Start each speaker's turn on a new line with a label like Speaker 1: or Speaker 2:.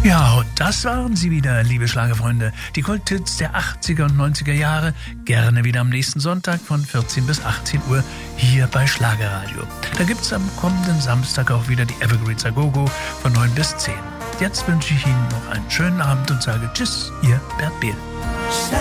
Speaker 1: Ja, und das waren sie wieder, liebe Schlagerfreunde. Die Kulthits der 80er und 90er Jahre. Gerne wieder am nächsten Sonntag von 14 bis 18 Uhr hier bei Schlagerradio. Da gibt's am kommenden Samstag auch wieder die Evergreens a Go-Go von 9 bis 10. Jetzt wünsche ich Ihnen noch einen schönen Abend und sage Tschüss, Ihr Bert Behl.